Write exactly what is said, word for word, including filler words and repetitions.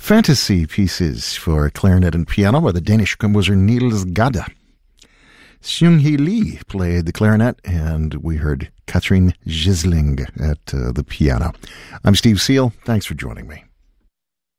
Fantasy pieces for clarinet and piano by the Danish composer Niels Gade. Seung-hee Lee played the clarinet, and we heard Katrine Gisling at uh, the piano. I'm Steve Seal. Thanks for joining me.